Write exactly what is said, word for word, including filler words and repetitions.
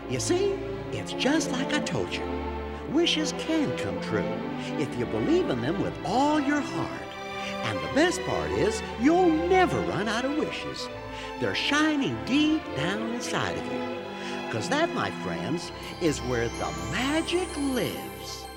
You see, it's just like I told you. Wishes can come true if you believe in them with all your heart. And the best part is, you'll never run out of wishes. They're shining deep down inside of you. Because that, my friends, is where the magic lives.